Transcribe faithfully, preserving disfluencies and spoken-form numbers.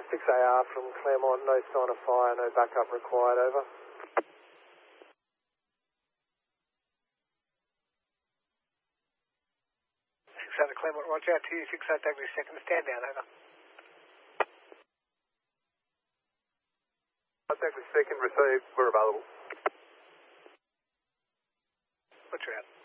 six A R from Claremont, no sign of fire, no backup required, over. six A R to Claremont, roger, two six A R Douglas second, stand down, over. Douglas second, received, we're available. Butcher out.